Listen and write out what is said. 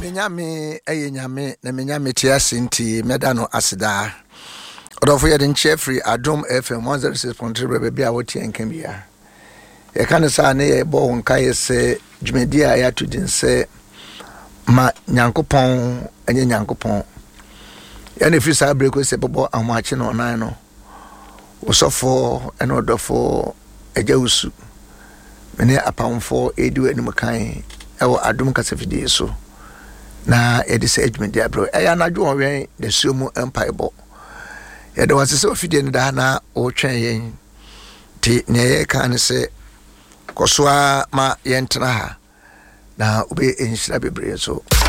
Menyame nyame na menyame tia senti medano asida. Odofo ye den free Adom FM 106.3 baby a wotie nka bia. Ye kan sa na ye bo nka ye se dwumedi a ya to din se ma nyankopon enye nyankopon. Ya na fi sa breko se bobo amache no nan no. Osofo ene odofo ejawusu. Mene apamfo edu enum kan ewo Adom kasafidi so. Na edise adwumedi abro eya na dwo wen de suomu empire bo ye de wase se ofide ne da na o twen yen ti ne ye kan se kosoa ma yentena ha na obe enhyira bebre so